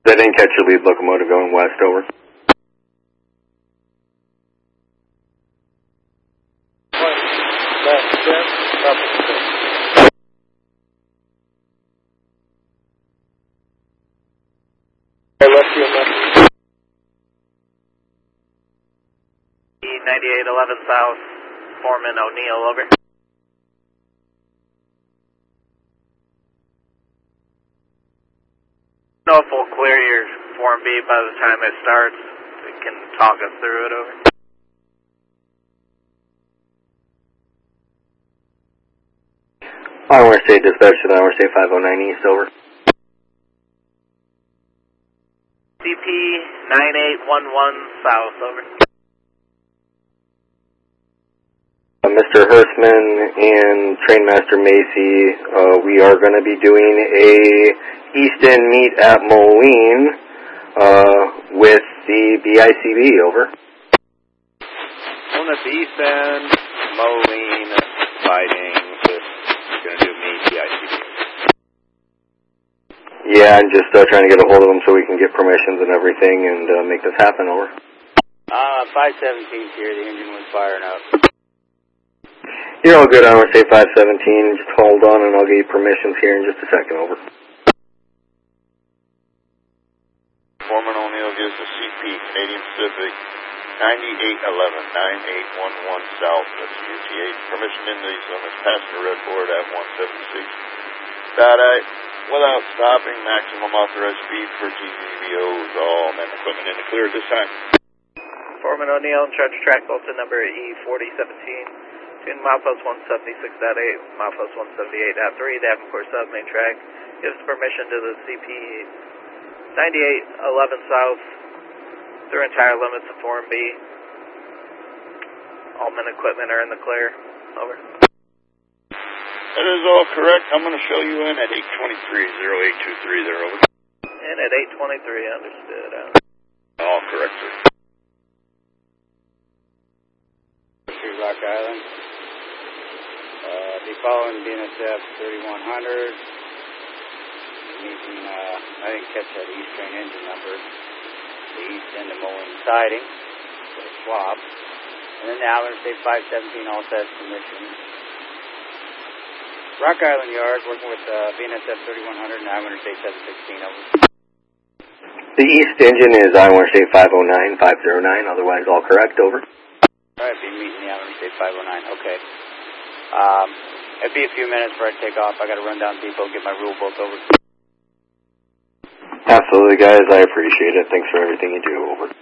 I didn't catch your lead locomotive going west, over. E9811 South, Foreman O'Neill, over. No full clear your Form B by the time it starts. You can talk us through it, over. Iowa State Dispatch to the Iowa State 509 East, over. CP9811 South, over. Mr. Hirschman and Trainmaster Macy, we are going to be doing a East End meet at Moline with the BICB, over. One at the East End, Moline, fighting with, going to do meet BICB. Yeah, I'm just trying to get a hold of them so we can get permissions and everything and make this happen, over. 517 here, the engine was firing up. You're all good, Iowa State 517. Just hold on and I'll get you permissions here in just a second, over. Foreman O'Neill gives the CP, Canadian Pacific, 9811, 9811 South, that's UT8. Permission in the limits, passenger red board at 176. Dot without stopping, maximum authorized speed for TCVOs, all men equipment in the clear at this time. Foreman O'Neill in charge of track bulletin number E4017. Tune milepost 176.8, milepost 178.3, Davenport South main track. Gives permission to the CP 9811 South through entire limits of Form B. All men equipment are in the clear. Over. That is all correct. I'm going to show you in at 823-0823 there, over. In at 823, understood. All correct, sir. Rock Island. Be following BNSF 3100. Meeting, I didn't catch that East train engine number. The East End of Moline siding for the swap. And then the Iowa State 517 all sets permission. Rock Island Yard working with BNSF 3100 and Iowa State 716 over. The East engine is Iowa State 509, 509, otherwise all correct, over. Alright, be meeting the Iowa State 509, okay. It'll be a few minutes before I take off. I got to run down depot and get my rule book over. Absolutely, guys. I appreciate it. Thanks for everything you do, over.